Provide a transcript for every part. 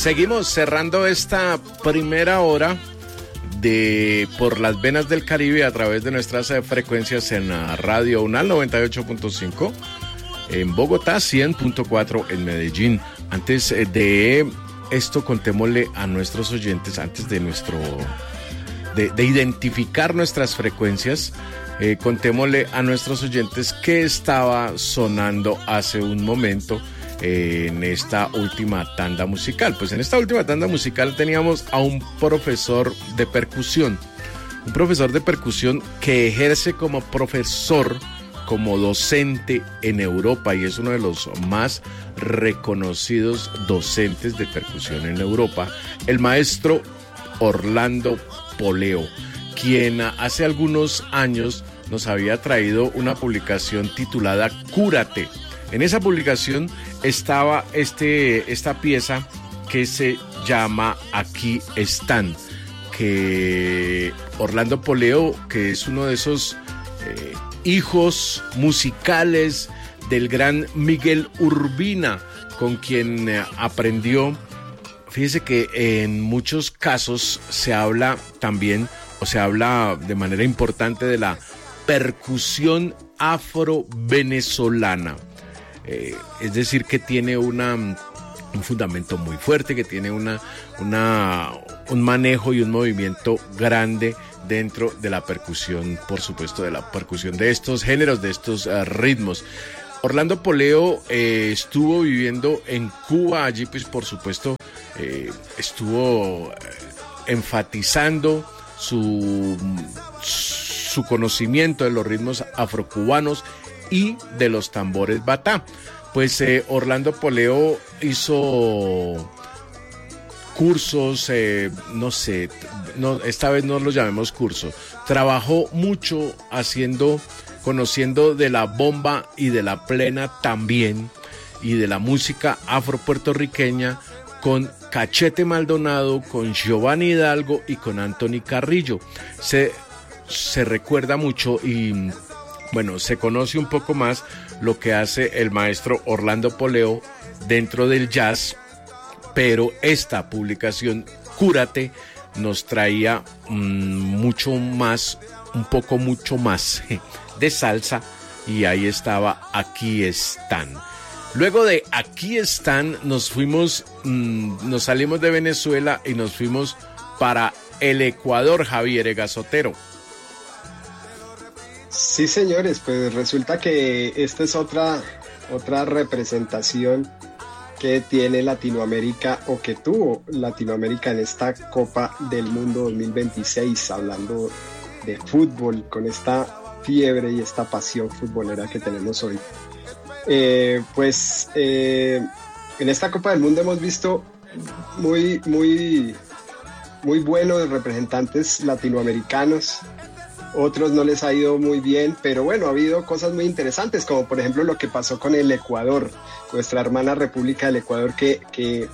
Seguimos cerrando esta primera hora de Por las Venas del Caribe a través de nuestras frecuencias en Radio UNAL 98.5, en Bogotá 100.4, en Medellín. Antes de esto, contémosle a nuestros oyentes, antes de de identificar nuestras frecuencias, contémosle a nuestros oyentes qué estaba sonando hace un momento en esta última tanda musical. Pues en esta última tanda musical teníamos a un profesor de percusión que ejerce como profesor, como docente en Europa, y es uno de los más reconocidos docentes de percusión en Europa, el maestro Orlando Poleo, quien hace algunos años nos había traído una publicación titulada Cúrate. En esa publicación estaba esta pieza que se llama Aquí Están, que Orlando Poleo, que es uno de esos hijos musicales del gran Miguel Urbina, con quien aprendió. Fíjese que en muchos casos se habla también, o se habla de manera importante, de la percusión afro-venezolana. Es decir, que tiene un fundamento muy fuerte, que tiene un manejo y un movimiento grande dentro de la percusión, por supuesto, de la percusión de estos géneros, de estos ritmos. Orlando Poleo estuvo viviendo en Cuba. Allí, pues, por supuesto, estuvo enfatizando su conocimiento de los ritmos afrocubanos y de los tambores batá. Pues Orlando Poleo hizo cursos, esta vez no los llamemos cursos, trabajó mucho conociendo de la bomba y de la plena también, y de la música afropuertorriqueña, con Cachete Maldonado, con Giovanni Hidalgo y con Anthony Carrillo. Se recuerda mucho y, bueno, se conoce un poco más lo que hace el maestro Orlando Poleo dentro del jazz, pero esta publicación, Cúrate, nos traía mucho más de salsa, y ahí estaba Aquí Están. Luego de Aquí Están nos salimos de Venezuela y nos fuimos para el Ecuador, Javier Egazotero. Sí, señores, pues resulta que esta es otra representación que tiene Latinoamérica, o que tuvo Latinoamérica en esta Copa del Mundo 2026, hablando de fútbol, con esta fiebre y esta pasión futbolera que tenemos hoy. En esta Copa del Mundo hemos visto muy buenos representantes latinoamericanos. Otros no les ha ido muy bien, pero bueno, ha habido cosas muy interesantes, como por ejemplo lo que pasó con el Ecuador, nuestra hermana República del Ecuador, que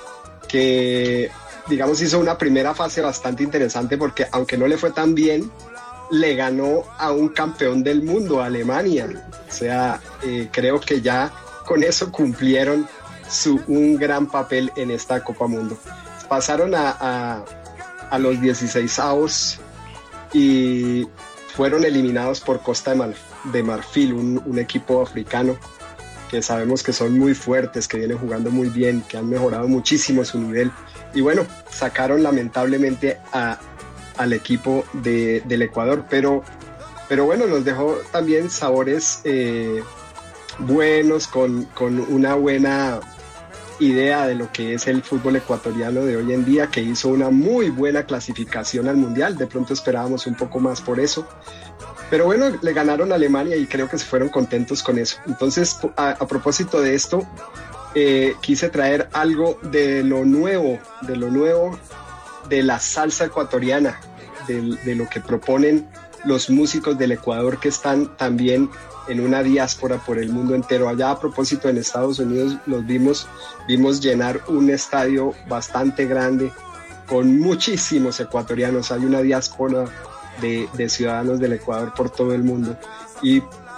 digamos hizo una primera fase bastante interesante, porque aunque no le fue tan bien, le ganó a un campeón del mundo, a Alemania. O sea, creo que ya con eso cumplieron un gran papel en esta Copa Mundo. Pasaron a los 16avos y fueron eliminados por Costa de Marfil, un equipo africano que sabemos que son muy fuertes, que vienen jugando muy bien, que han mejorado muchísimo su nivel. Y bueno, sacaron lamentablemente al equipo del Ecuador, pero bueno, nos dejó también sabores buenos, con una buena idea de lo que es el fútbol ecuatoriano de hoy en día, que hizo una muy buena clasificación al Mundial. De pronto esperábamos un poco más por eso, pero bueno, le ganaron a Alemania y creo que se fueron contentos con eso. Entonces, a propósito de esto, quise traer algo de lo nuevo de la salsa ecuatoriana, de lo que proponen los músicos del Ecuador, que están también en una diáspora por el mundo entero. Allá, a propósito, en Estados Unidos los vimos llenar un estadio bastante grande con muchísimos ecuatorianos. Hay una diáspora de ciudadanos del Ecuador por todo el mundo, y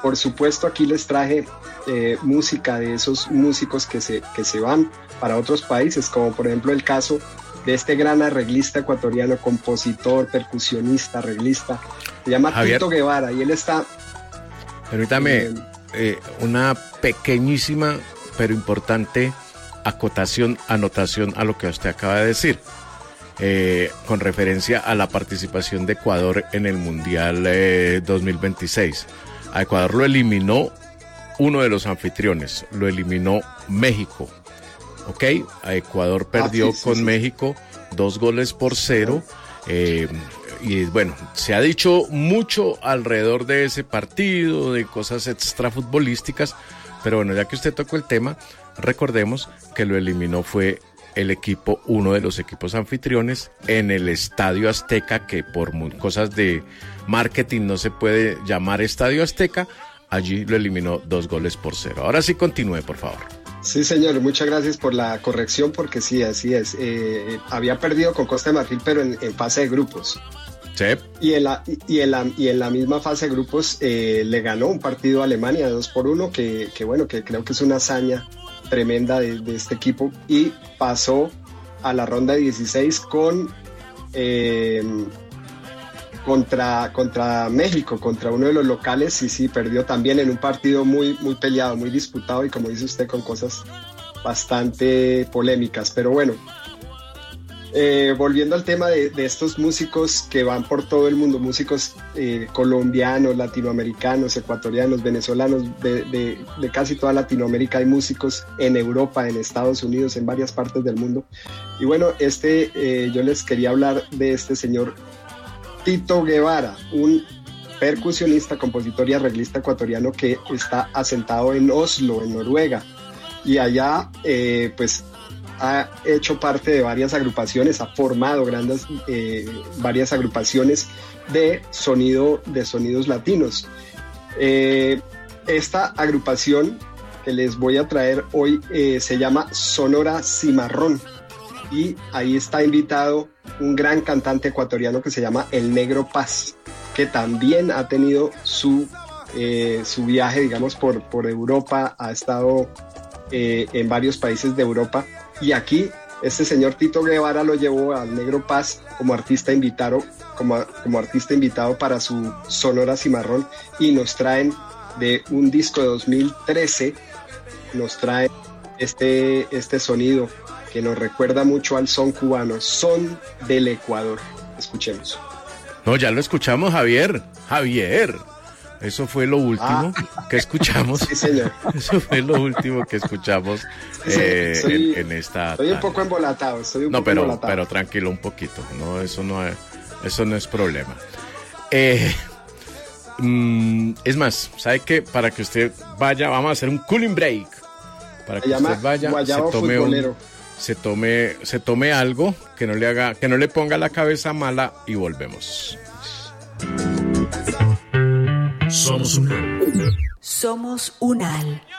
por supuesto aquí les traje música de esos músicos que se van para otros países, como por ejemplo el caso de este gran arreglista ecuatoriano, compositor, percusionista, arreglista, se llama Javier, Tito Guevara, y él está... Permítame una pequeñísima pero importante anotación a lo que usted acaba de decir, con referencia a la participación de Ecuador en el Mundial 2026. A Ecuador lo eliminó uno de los anfitriones, lo eliminó México. ¿Ok? A Ecuador perdió con México 2-0. Y bueno, se ha dicho mucho alrededor de ese partido, de cosas extrafutbolísticas, pero bueno, ya que usted tocó el tema, recordemos que lo eliminó fue uno de los equipos anfitriones en el Estadio Azteca, que por cosas de marketing no se puede llamar Estadio Azteca. Allí lo eliminó 2-0. Ahora sí continúe, por favor. Sí, señor, muchas gracias por la corrección, porque sí, así es. Había perdido con Costa de Marfil, pero en fase de grupos. Sí. Y en la misma fase de grupos le ganó un partido a Alemania 2-1, que bueno, que creo que es una hazaña tremenda de este equipo, y pasó a la ronda 16 contra México, contra uno de los locales, y sí, perdió también en un partido muy, muy peleado, muy disputado, y como dice usted, con cosas bastante polémicas. Pero bueno, volviendo al tema de estos músicos que van por todo el mundo, músicos colombianos, latinoamericanos, ecuatorianos, venezolanos, de casi toda Latinoamérica, hay músicos en Europa, en Estados Unidos, en varias partes del mundo. Y bueno, yo les quería hablar de este señor Tito Guevara, un percusionista, compositor y arreglista ecuatoriano que está asentado en Oslo, en Noruega, y allá pues ha hecho parte de varias agrupaciones, ha formado varias agrupaciones de sonidos latinos. Esta agrupación que les voy a traer hoy se llama Sonora Cimarrón, y ahí está invitado un gran cantante ecuatoriano que se llama El Negro Paz, que también ha tenido su viaje, digamos, por Europa, ha estado en varios países de Europa, y aquí este señor Tito Guevara lo llevó al Negro Paz como artista invitado para su Sonora Cimarrón, y nos traen de un disco de 2013, nos traen este sonido que nos recuerda mucho al son cubano, son del Ecuador. Escuchemos. No, ya lo escuchamos, Javier. Eso fue lo último que escuchamos. Sí, señor. Eso fue lo último que escuchamos en esta... Estoy un poco embolatado. Pero tranquilo un poquito. No, eso no es problema. Es más, ¿sabe qué? Para que usted vaya, vamos a hacer un cooling break. Para que usted vaya, se tome algo que no le ponga la cabeza mala, y volvemos. Somos UNAL. Somos UNAL.